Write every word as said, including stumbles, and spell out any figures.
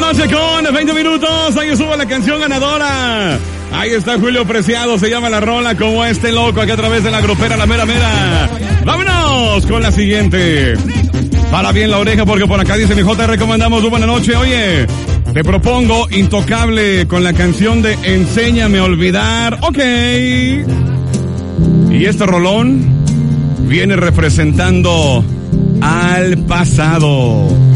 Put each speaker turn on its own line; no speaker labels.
noche con veinte minutos. Ahí sube la canción ganadora. Ahí está Julio Preciado, se llama la rola como este loco aquí a través de la grupera La Mera Mera. Vámonos con la siguiente. Para bien la oreja porque por acá dice mi J, recomendamos una buena noche. Oye, te propongo Intocable con la canción de Enséñame a olvidar. Ok. Y este rolón viene representando al pasado.